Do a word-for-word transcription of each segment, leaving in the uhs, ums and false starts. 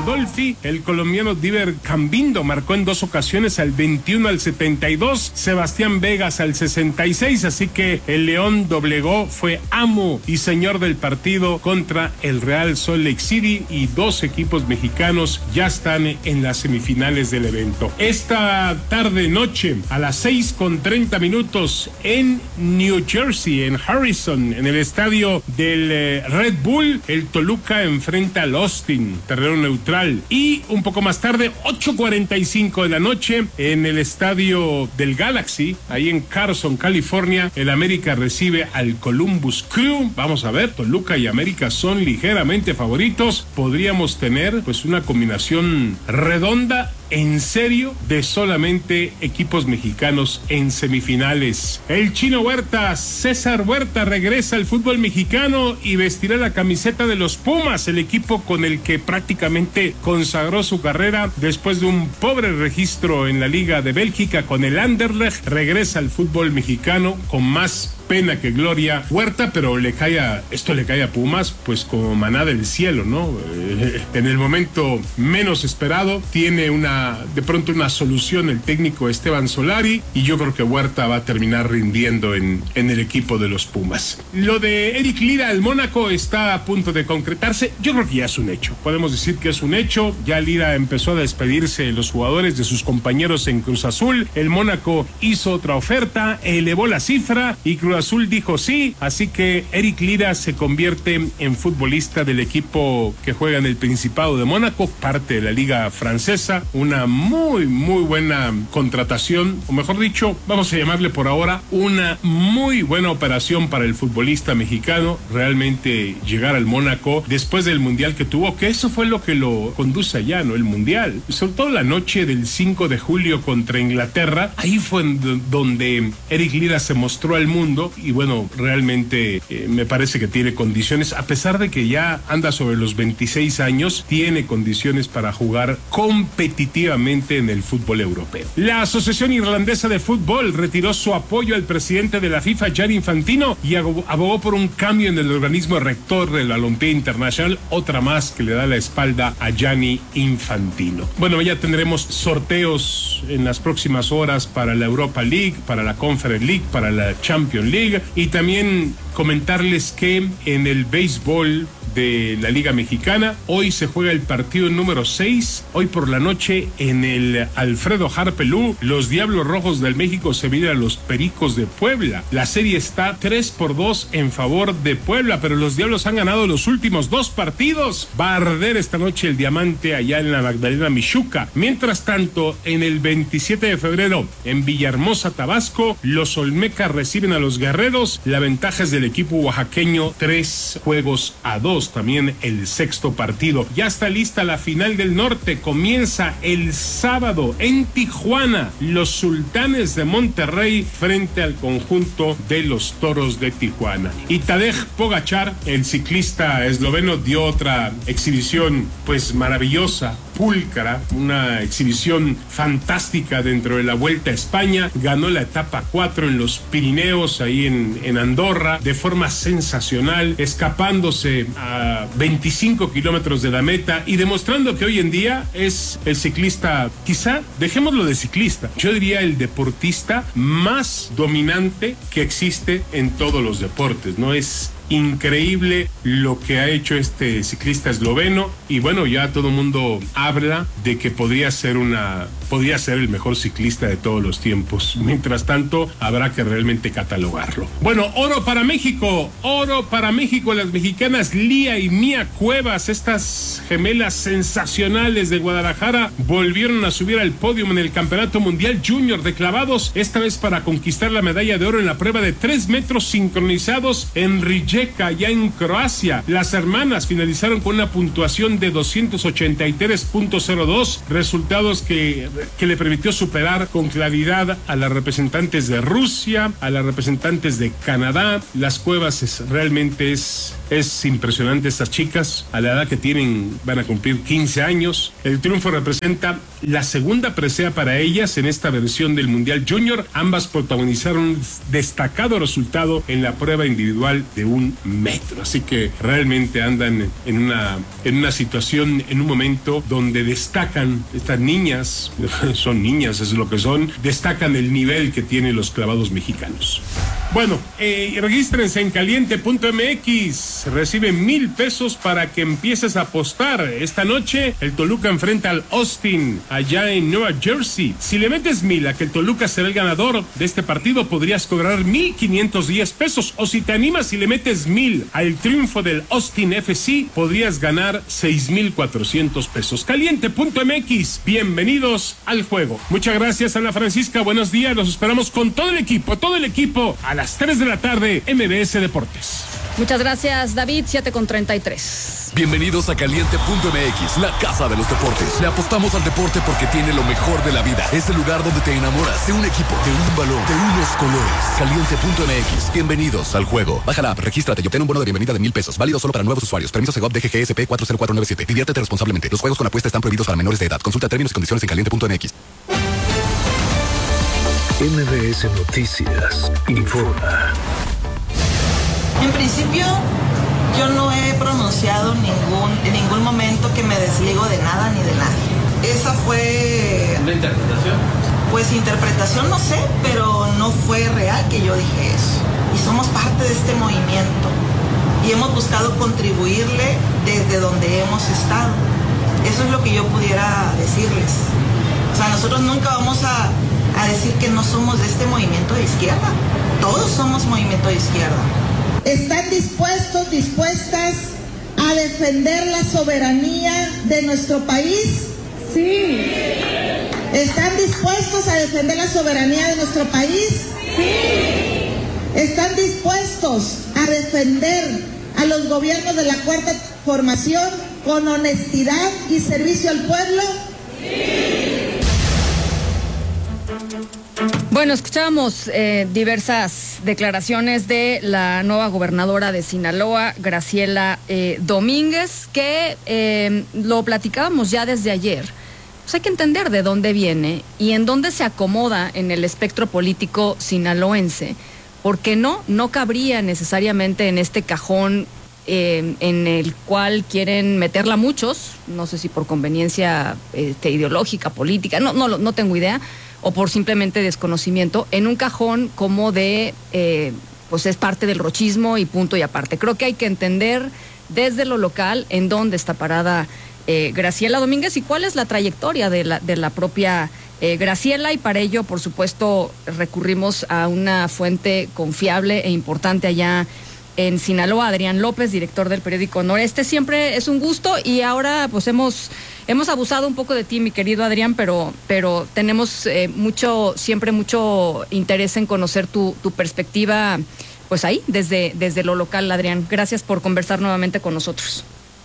Adolfi. El colombiano Diver Cambindo marcó en dos ocasiones, al veintiuno, al setenta y dos. Sebastián Vegas al sesenta y seis. Así que el León doblegó, fue amo y señor del partido contra el Real Salt Lake City, y dos equipos mexicanos ya están en las semifinales del evento. Esta tarde noche a las seis con treinta minutos en New Jersey, en Harrison, en el estadio del eh, Red Bull, el Toluca enfrenta al Austin, terreno neutral. Y un poco más tarde, ocho cuarenta y cinco de la noche, en el estadio del Galaxy, ahí en Carson, California, el América recibe al Columbus Crew. Vamos a ver, Toluca y América son ligeramente favoritos. Podríamos tener pues una combinación redonda, en serio, de solamente equipos mexicanos en semifinales. El Chino Huerta, César Huerta, regresa al fútbol mexicano y vestirá la camiseta de los Pumas, el equipo con el que prácticamente consagró su carrera después de un pobre registro en la Liga de Bélgica con el Anderlecht. Regresa al fútbol mexicano con más pena que gloria Huerta, pero le cae a, esto le cae a Pumas pues como maná del cielo, ¿no? Eh, en el momento menos esperado tiene una, de pronto una solución el técnico Esteban Solari, y yo creo que Huerta va a terminar rindiendo en, en el equipo de los Pumas. Lo de Eric Lira al Mónaco está a punto de concretarse. Yo creo que ya es un hecho, podemos decir que es un hecho. Ya Lira empezó a despedirse de los jugadores, de sus compañeros en Cruz Azul. El Mónaco hizo otra oferta, elevó la cifra y Cruz Azul dijo sí, así que Eric Lira se convierte en futbolista del equipo que juega en el Principado de Mónaco, parte de la liga francesa. Una muy muy buena contratación, o mejor dicho, vamos a llamarle por ahora una muy buena operación para el futbolista mexicano, realmente llegar al Mónaco después del mundial que tuvo, que eso fue lo que lo conduce allá, ¿no? El mundial, sobre todo la noche del cinco de julio contra Inglaterra, ahí fue donde Eric Lira se mostró al mundo. Y bueno, realmente eh, me parece que tiene condiciones, a pesar de que ya anda sobre los veintiséis años, tiene condiciones para jugar competitivamente en el fútbol europeo. La Asociación Irlandesa de Fútbol retiró su apoyo al presidente de la FIFA, Gianni Infantino, y abogó por un cambio en el organismo rector de la Balompié Internacional, otra más que le da la espalda a Gianni Infantino. Bueno, ya tendremos sorteos en las próximas horas para la Europa League, para la Conference League, para la Champions League, y también comentarles que en el béisbol de la Liga Mexicana, hoy se juega el partido número seis, hoy por la noche en el Alfredo Harpelú, los Diablos Rojos del México se miden a los Pericos de Puebla. La serie está tres por dos en favor de Puebla, pero los Diablos han ganado los últimos dos partidos. Va a arder esta noche el diamante allá en la Magdalena Mixhuca. Mientras tanto, en el veintisiete de febrero, en Villahermosa, Tabasco, los Olmecas reciben a los Guerreros. La ventaja es del equipo oaxaqueño, tres juegos a dos. También el sexto partido. Ya está lista la final del norte. Comienza el sábado en Tijuana. Los Sultanes de Monterrey frente al conjunto de los Toros de Tijuana. Y Tadej Pogačar, el ciclista esloveno, dio otra exhibición pues maravillosa, pulcra, una exhibición fantástica dentro de la Vuelta a España. Ganó la etapa cuatro en los Pirineos, ahí en, en Andorra, de forma sensacional, escapándose a veinticinco kilómetros de la meta y demostrando que hoy en día es el ciclista, quizá, dejémoslo de ciclista, yo diría el deportista más dominante que existe en todos los deportes, ¿no? Es increíble lo que ha hecho este ciclista esloveno, y bueno, ya todo el mundo habla de que podría ser una podría ser el mejor ciclista de todos los tiempos. Mientras tanto, habrá que realmente catalogarlo. Bueno, oro para México, oro para México, las mexicanas Lía y Mía Cuevas, estas gemelas sensacionales de Guadalajara, volvieron a subir al podio en el Campeonato Mundial Junior de clavados, esta vez para conquistar la medalla de oro en la prueba de tres metros sincronizados en Rijeka, ya en Croacia. Las hermanas finalizaron con una puntuación de doscientos ochenta y tres punto cero dos, resultados que que le permitió superar con claridad a las representantes de Rusia, a las representantes de Canadá. Las Cuevas es, realmente es, es impresionante, estas chicas, a la edad que tienen, van a cumplir quince años. El triunfo representa la segunda presea para ellas en esta versión del Mundial Junior. Ambas protagonizaron un destacado resultado en la prueba individual de un un metro. Así que realmente andan en una, en una situación, en un momento donde destacan estas niñas, son niñas, es lo que son, destacan el nivel que tienen los clavados mexicanos. Bueno, eh, regístrense en caliente punto m x, reciben mil pesos para que empieces a apostar. Esta noche el Toluca enfrenta al Austin, allá en Nueva Jersey. Si le metes mil a que el Toluca será el ganador de este partido, podrías cobrar mil quinientos diez pesos. O si te animas y le metes mil al triunfo del Austin F C, podrías ganar seis mil cuatrocientos pesos. caliente punto m x, bienvenidos al juego. Muchas gracias, Ana Francisca, buenos días, los esperamos con todo el equipo, todo el equipo, a las tres de la tarde, M B S Deportes. Muchas gracias, David, siete con treinta y tres. Bienvenidos a caliente punto m x, la casa de los deportes. Le apostamos al deporte porque tiene lo mejor de la vida. Es el lugar donde te enamoras de un equipo, de un balón, de unos colores. caliente punto m x, bienvenidos al juego. Baja la app, regístrate y obtén un bono de bienvenida de mil pesos. Válido solo para nuevos usuarios. Permiso Segov D G G S P cuatro cero cuatro nueve siete. Diviértete responsablemente. Los juegos con apuesta están prohibidos para menores de edad. Consulta términos y condiciones en caliente punto m x. M B S Noticias informa. En principio, yo no he pronunciado ningún, en ningún momento que me desligo de nada ni de nadie. Esa fue... ¿Una interpretación? Pues interpretación no sé, pero no fue real que yo dije eso. Y somos parte de este movimiento. Y hemos buscado contribuirle desde donde hemos estado. Eso es lo que yo pudiera decirles. O sea, nosotros nunca vamos a... a decir que no somos de este movimiento de izquierda. Todos somos movimiento de izquierda. ¿Están dispuestos, dispuestas a defender la soberanía de nuestro país? Sí. ¿Están dispuestos a defender la soberanía de nuestro país? Sí. ¿Están dispuestos a defender a los gobiernos de la Cuarta Transformación con honestidad y servicio al pueblo? Sí. Bueno, escuchábamos eh, diversas declaraciones de la nueva gobernadora de Sinaloa, Graciela eh, Domínguez, que eh, lo platicábamos ya desde ayer. Pues hay que entender de dónde viene y en dónde se acomoda en el espectro político sinaloense, porque no, no cabría necesariamente en este cajón eh, en el cual quieren meterla muchos, no sé si por conveniencia este, ideológica, política, no, no, no tengo idea, o por simplemente desconocimiento, en un cajón como de, eh, pues es parte del rochismo y punto y aparte. Creo que hay que entender desde lo local en dónde está parada eh, Graciela Domínguez y cuál es la trayectoria de la, de la propia eh, Graciela, y para ello, por supuesto, recurrimos a una fuente confiable e importante allá en Sinaloa, Adrián López, director del periódico Noreste. Siempre es un gusto y ahora pues hemos hemos abusado un poco de ti, mi querido Adrián, pero pero tenemos eh, mucho, siempre mucho interés en conocer tu, tu perspectiva, pues ahí, desde, desde lo local, Adrián. Gracias por conversar nuevamente con nosotros.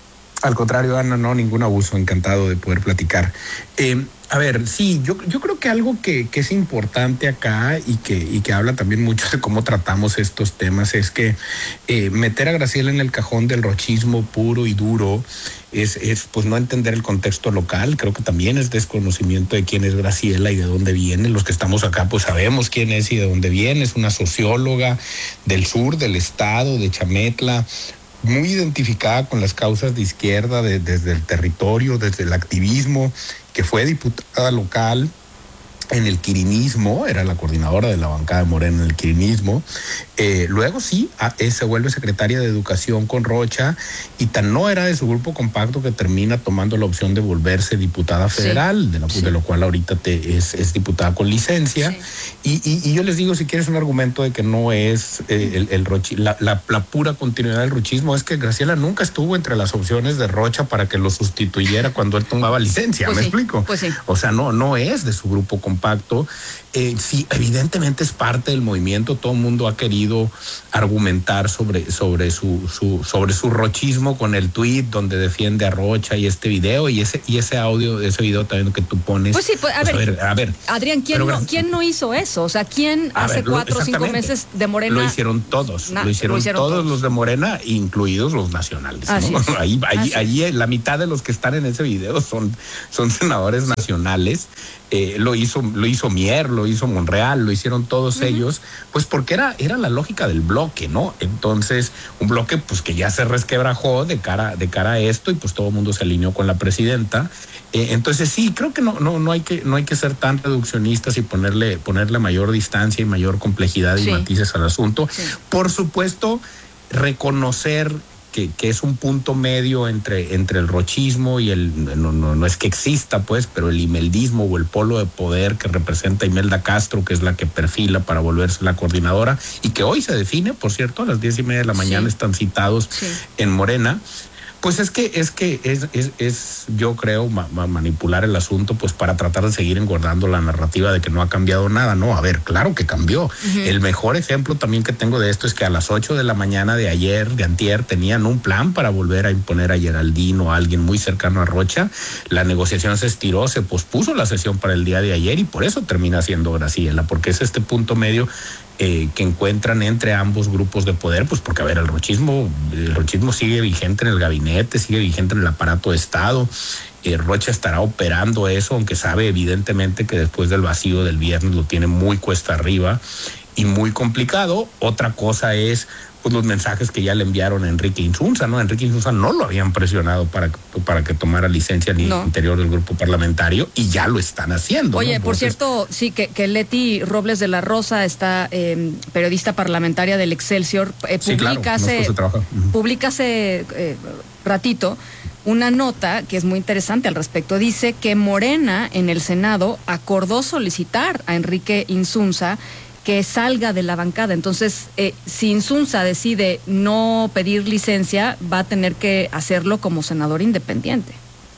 Al contrario, Ana, no, ningún abuso, encantado de poder platicar. Eh, a ver, sí, yo, yo creo que algo que, que es importante acá y que, y que habla también mucho de cómo tratamos estos temas es que eh, meter a Graciela en el cajón del rochismo puro y duro es, es pues no entender el contexto local. Creo que también es desconocimiento de quién es Graciela y de dónde viene. Los que estamos acá pues sabemos quién es y de dónde viene. Es una socióloga del sur del estado, de Chametla, muy identificada con las causas de izquierda de, desde el territorio, desde el activismo, que fue diputada local en el quirinismo, era la coordinadora de la bancada de Morena en el quirinismo. Eh, luego sí, a, eh, se vuelve secretaria de Educación con Rocha y tan no era de su grupo compacto que termina tomando la opción de volverse diputada federal, sí, de, la, sí. de lo cual ahorita te, es, es diputada con licencia. Sí. Y, y, y yo les digo, si quieres un argumento de que no es eh, el, el rochi, la, la, la pura continuidad del rochismo, es que Graciela nunca estuvo entre las opciones de Rocha para que lo sustituyera cuando él tomaba licencia, pues ¿me sí, explico? Pues sí. O sea, no, no es de su grupo compacto. Eh, sí, evidentemente es parte del movimiento, todo el mundo ha querido argumentar sobre, sobre, su, su, sobre su rochismo con el tuit donde defiende a Rocha y este video y ese, y ese audio, ese video también que tú pones. Pues sí, pues, a, pues, ver, a ver, a ver. Adrián, ¿quién, pero, no, ¿quién no hizo eso? O sea, ¿quién hace ver, cuatro o cinco meses de Morena? Lo hicieron todos, na, lo, hicieron lo hicieron todos, todos los de Morena, incluidos los nacionales. ¿No? Ahí, ahí, ahí la mitad de los que están en ese video son, son senadores nacionales. Eh, lo hizo lo hizo Mier, lo hizo Monreal, lo hicieron todos uh-huh. ellos, pues porque era, era la lógica del bloque, ¿no? Entonces, un bloque pues que ya se resquebrajó de cara, de cara a esto y pues todo el mundo se alineó con la presidenta. Eh, entonces sí, creo que no, no, no hay que, no hay que ser tan reduccionistas y ponerle, ponerle mayor distancia y mayor complejidad y sí. matices al asunto. Sí. Por supuesto, reconocer Que, que es un punto medio entre, entre el rochismo y el, no, no, no es que exista pues, pero el imeldismo o el polo de poder que representa Imelda Castro, que es la que perfila para volverse la coordinadora y que hoy se define, por cierto, a las diez y media de la mañana sí. están citados sí. en Morena. Pues es que es que es, es, es yo creo, ma, ma, manipular el asunto pues para tratar de seguir engordando la narrativa de que no ha cambiado nada. No, a ver, claro que cambió. Uh-huh. El mejor ejemplo también que tengo de esto es que a las ocho de la mañana de ayer, de antier, tenían un plan para volver a imponer a Geraldine o a alguien muy cercano a Rocha. La negociación se estiró, se pospuso la sesión para el día de ayer y por eso termina siendo Graciela, porque es este punto medio Eh, que encuentran entre ambos grupos de poder, pues porque, a ver, el rochismo, el rochismo sigue vigente en el gabinete, sigue vigente en el aparato de Estado. Eh, Rocha estará operando eso, aunque sabe evidentemente que después del vacío del viernes lo tiene muy cuesta arriba y muy complicado. Otra cosa es pues los mensajes que ya le enviaron a Enrique Insunza, ¿no? Enrique Insunza no lo habían presionado para, para que tomara licencia ni no. interior del grupo parlamentario y ya lo están haciendo. Oye, ¿no? por Entonces, cierto, sí, que, que Leti Robles de la Rosa, está eh, periodista parlamentaria del Excelsior, eh, sí, publica claro, hace, uh-huh. publica hace eh, ratito una nota que es muy interesante al respecto. Dice que Morena en el Senado acordó solicitar a Enrique Insunza que salga de la bancada. Entonces, eh, si Insunza decide no pedir licencia, va a tener que hacerlo como senador independiente.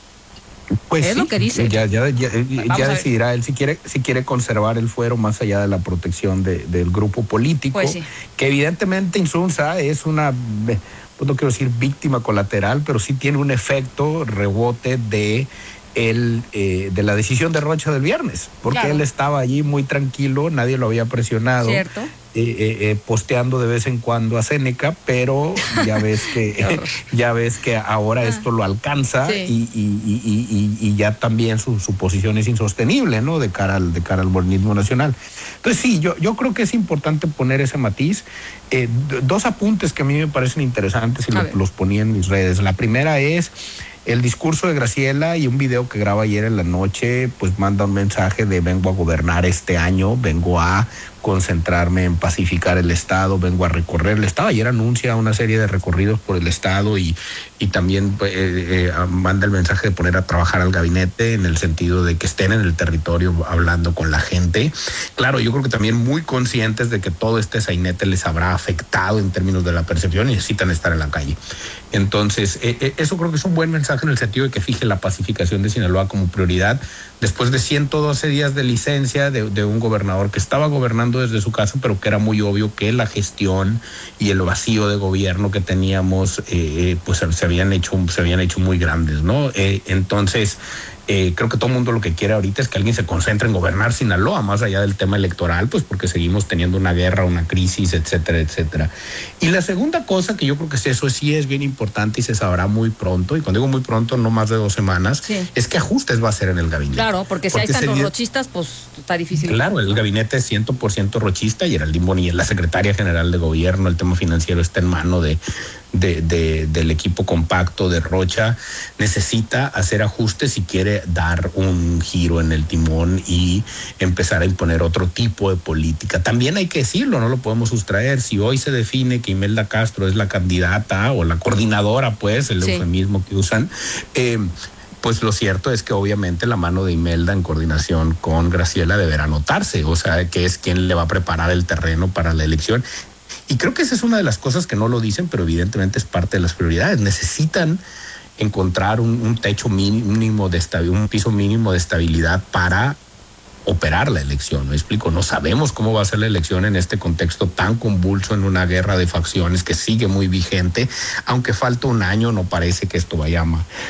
Pues es sí, lo que dice. Ya, ya, ya, ya decidirá él si quiere, si quiere conservar el fuero más allá de la protección de, del grupo político, pues sí. que evidentemente Insunza es una, pues no quiero decir víctima colateral, pero sí tiene un efecto rebote de El, eh, de la decisión de Rocha del viernes, porque claro. él estaba allí muy tranquilo, nadie lo había presionado, ¿cierto? Eh, eh, eh, posteando de vez en cuando a Séneca, pero ya ves que eh, ya ves que ahora ah. esto lo alcanza sí. y, y, y, y, y ya también su, su posición es insostenible, ¿no? De cara al de cara al morenismo nacional. Entonces sí, yo yo creo que es importante poner ese matiz. Eh, dos apuntes que a mí me parecen interesantes y lo, los ponía en mis redes. La primera es el discurso de Graciela y un video que graba ayer en la noche, pues manda un mensaje de vengo a gobernar este año, vengo a concentrarme en pacificar el Estado, vengo a recorrer el Estado. Ayer anuncia una serie de recorridos por el Estado y, y también eh, eh, manda el mensaje de poner a trabajar al gabinete en el sentido de que estén en el territorio hablando con la gente. Claro, yo creo que también muy conscientes de que todo este sainete les habrá afectado en términos de la percepción y necesitan estar en la calle. Entonces, eh, eh, eso creo que es un buen mensaje en el sentido de que fije la pacificación de Sinaloa como prioridad después de ciento doce días de licencia de, de un gobernador que estaba gobernando desde su casa, pero que era muy obvio que la gestión y el vacío de gobierno que teníamos eh, pues se habían hecho se habían hecho muy grandes, ¿no? Eh, entonces Eh, creo que todo el mundo lo que quiere ahorita es que alguien se concentre en gobernar Sinaloa, más allá del tema electoral, pues porque seguimos teniendo una guerra, una crisis, etcétera, etcétera. Y la segunda cosa que yo creo que eso sí es bien importante y se sabrá muy pronto, y cuando digo muy pronto, no más de dos semanas, sí. es que ajustes va a ser en el gabinete. Claro, porque si porque ahí están los rochistas, pues está difícil. Claro, el gabinete es cien por ciento rochista y Geraldine Bonilla, la secretaria general de gobierno, el tema financiero está en mano de... De, de, del equipo compacto de Rocha, necesita hacer ajustes si quiere dar un giro en el timón y empezar a imponer otro tipo de política. También hay que decirlo, no lo podemos sustraer. Si hoy se define que Imelda Castro es la candidata o la coordinadora, pues, el sí. eufemismo que usan, eh, pues lo cierto es que obviamente la mano de Imelda en coordinación con Graciela deberá notarse, o sea, que es quien le va a preparar el terreno para la elección. Y creo que esa es una de las cosas que no lo dicen, pero evidentemente es parte de las prioridades. Necesitan encontrar un, un techo mínimo de estabilidad, un piso mínimo de estabilidad para operar la elección. ¿Me explico? No sabemos cómo va a ser la elección en este contexto tan convulso, en una guerra de facciones que sigue muy vigente. Aunque falta un año, no parece que esto vaya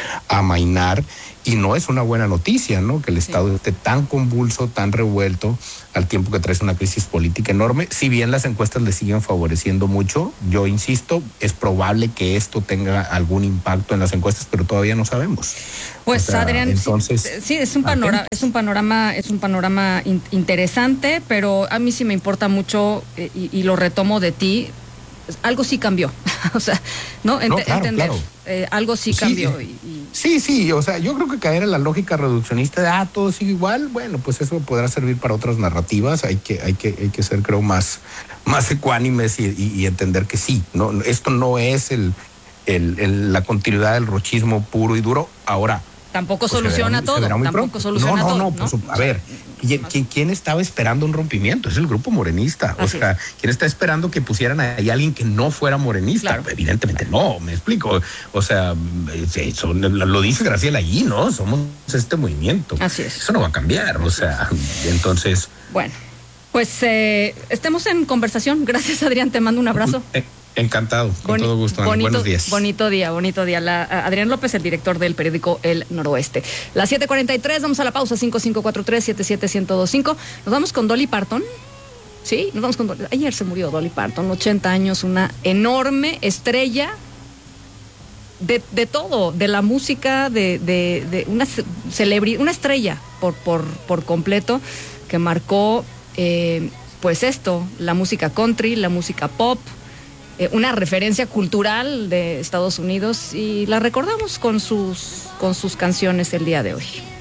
a amainar. Y no es una buena noticia, ¿no? Que el Estado sí. esté tan convulso, tan revuelto, al tiempo que trae una crisis política enorme. Si bien las encuestas le siguen favoreciendo mucho, yo insisto, es probable que esto tenga algún impacto en las encuestas, pero todavía no sabemos. Pues, o sea, Adrián, entonces, sí, sí, es un panorama, es un panorama, es un panorama panorama in- interesante, pero a mí sí me importa mucho eh, y, y lo retomo de ti. Algo sí cambió, o sea, ¿no? Ent- no claro, entender, claro. Eh, algo sí, sí cambió. Y, y... Sí, sí, o sea, yo creo que caer en la lógica reduccionista de, ah, todo sigue igual, bueno, pues eso podrá servir para otras narrativas, hay que, hay que, hay que ser, creo, más, más ecuánimes y, y, y entender que sí, no, esto no es el, el, el, la continuidad del rochismo puro y duro, ahora... Tampoco pues soluciona verá, todo, tampoco pronto. soluciona no, no, todo. No, no, no, a ver, ¿quién, ¿quién estaba esperando un rompimiento? Es el grupo morenista. Así o sea, es. ¿Quién está esperando que pusieran ahí a alguien que no fuera morenista? Claro. Evidentemente no, me explico. O sea, eso, lo dice Graciela allí, ¿no? Somos este movimiento. Así es. Eso no va a cambiar, o sea, entonces... Bueno, pues eh, estemos en conversación. Gracias, Adrián, te mando un abrazo. Eh. Encantado, con Boni- todo gusto. Bonito, buenos días. Bonito día, bonito día. La, Adrián López, el director del periódico El Noroeste. Las siete cuarenta y tres, vamos a la pausa, cinco cinco cuatro tres, siete siete, uno cero dos cinco. Nos vamos con Dolly Parton. Sí, nos vamos con Dolly. Ayer se murió Dolly Parton, ochenta años, una enorme estrella de, de todo, de la música, de, de, de una celebridad, una estrella por, por, por completo, que marcó, eh, pues esto, la música country, la música pop, Eh, una referencia cultural de Estados Unidos y la recordamos con sus, con sus canciones el día de hoy.